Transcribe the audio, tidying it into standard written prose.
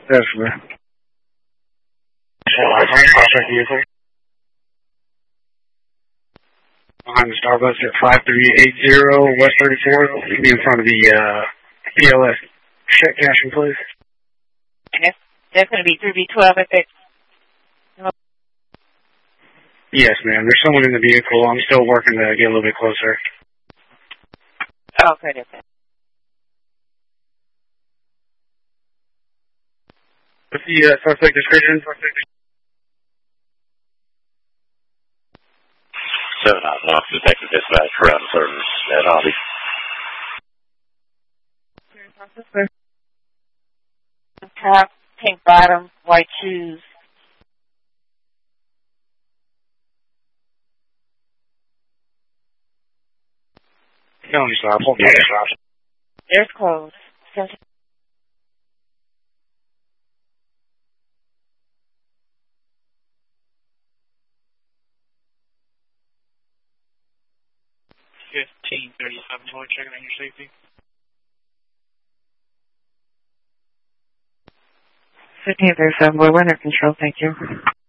Definitely. Behind the Starbucks at 5380 West 34th. Be in front of the PLS check cashing, please. That's going to be 3B12 at that. Yes, ma'am. There's someone in the vehicle. I'm still working to get a little bit closer. Okay, that's it. What's the suspect description? 7 North Detective Dispatch, ground service at Audi. Top, pink bottom, white shoes. No, stop. Hold on. Stop. There's clothes. 1537, boy, checking on your safety. 1537, boy, we're under control, thank you.